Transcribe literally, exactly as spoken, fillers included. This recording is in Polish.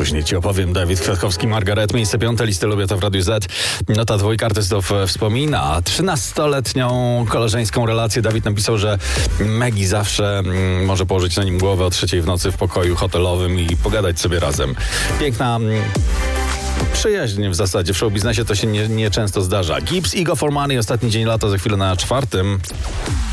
Później ci opowiem. Dawid Kwiatkowski, Margaret, miejsce piąte, listy Lubię to w Radiu Z. No ta dwójka artystów wspomina trzynastoletnią koleżeńską relację. Dawid napisał, że Megi zawsze mm, może położyć na nim głowę o trzeciej w nocy w pokoju hotelowym i pogadać sobie razem. Piękna... Mm, przyjaźń w zasadzie. W showbiznesie to się nie, nie często zdarza. Gibbs, Ego for Money, ostatni dzień lata, za chwilę na czwartym.